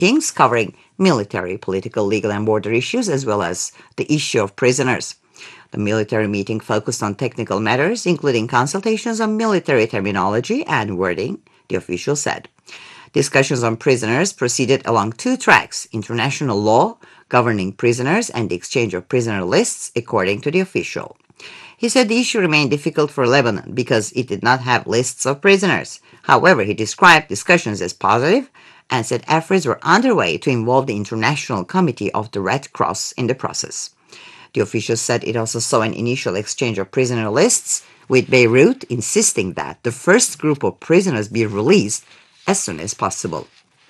meetings covering military, political, legal, and border issues, as well as the issue of prisoners. The military meeting focused on technical matters, including consultations on military terminology and wording, the official said. Discussions on prisoners proceeded along two tracks: international law governing prisoners and the exchange of prisoner lists, according to the official. He said the issue remained difficult for Lebanon because it did not have lists of prisoners. However, he described discussions as positive and said efforts were underway to involve the International Committee of the Red Cross in the process. The official said it also saw an initial exchange of prisoner lists, with Beirut insisting that the first group of prisoners be released as soon as possible.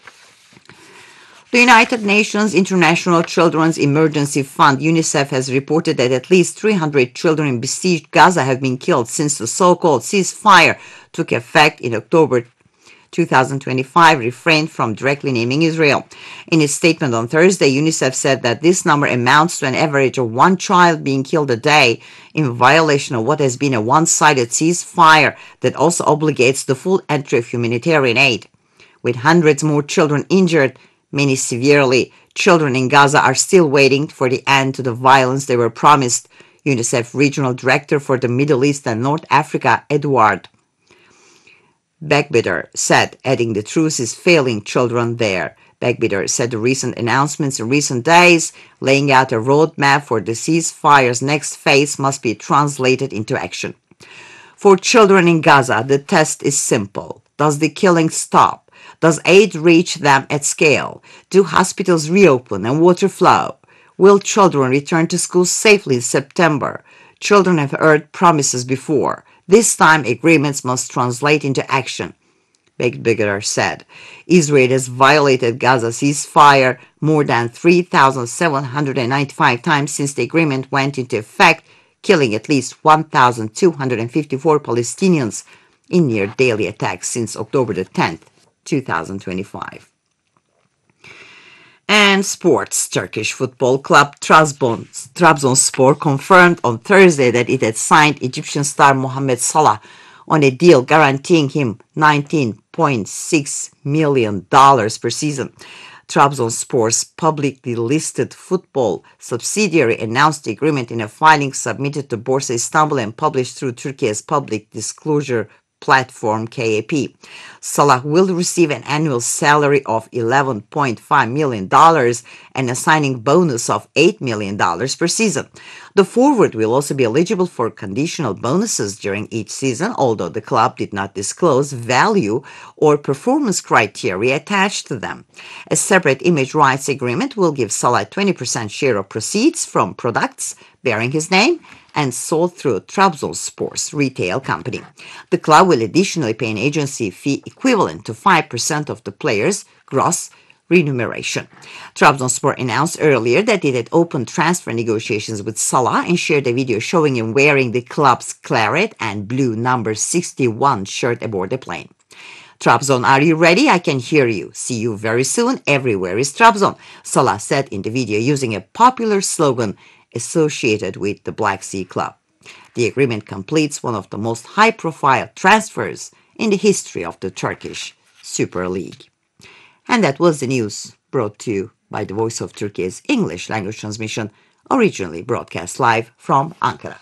The United Nations International Children's Emergency Fund, UNICEF, has reported that at least 300 children in besieged Gaza have been killed since the so-called ceasefire took effect in October 2025, refrained from directly naming Israel. In its statement on Thursday, UNICEF said that this number amounts to an average of one child being killed a day, in violation of what has been a one-sided ceasefire that also obligates the full entry of humanitarian aid. With hundreds more children injured, many severely, children in Gaza are still waiting for the end to the violence they were promised, UNICEF Regional Director for the Middle East and North Africa, Edward Begbeder, said, adding the truth is failing children there. Begbeder said the recent announcements in recent days, laying out a roadmap for the ceasefire's next phase, must be translated into action. For children in Gaza, the test is simple. Does the killing stop? Does aid reach them at scale? Do hospitals reopen and water flow? Will children return to school safely in September? Children have heard promises before. This time, agreements must translate into action, Begbeder said. Israel has violated Gaza's ceasefire more than 3,795 times since the agreement went into effect, killing at least 1,254 Palestinians in near daily attacks since October the 10th, 2025. And sports. Turkish football club Trabzonspor confirmed on Thursday that it had signed Egyptian star Mohamed Salah on a deal guaranteeing him $19.6 million per season. Trabzonspor's publicly listed football subsidiary announced the agreement in a filing submitted to Borsa Istanbul and published through Turkey's public disclosure platform KAP. Salah will receive an annual salary of $11.5 million and a signing bonus of $8 million per season. The forward will also be eligible for conditional bonuses during each season, although the club did not disclose value or performance criteria attached to them. A separate image rights agreement will give Salah a 20% share of proceeds from products bearing his name and sold through Trabzonspor's retail company. The club will additionally pay an agency fee equivalent to 5% of the player's gross remuneration. Trabzonspor announced earlier that it had opened transfer negotiations with Salah and shared a video showing him wearing the club's claret and blue number 61 shirt aboard the plane. Trabzon, are you ready? I can hear you. See you very soon. Everywhere is Trabzon, Salah said in the video using a popular slogan associated with the Black Sea Club. The agreement completes one of the most high-profile transfers in the history of the Turkish Super League. And that was the news brought to you by the Voice of Turkey's English language transmission, originally broadcast live from Ankara.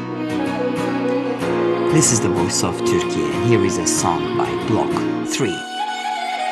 This is the Voice of Turkey, and here is a song by Block 3.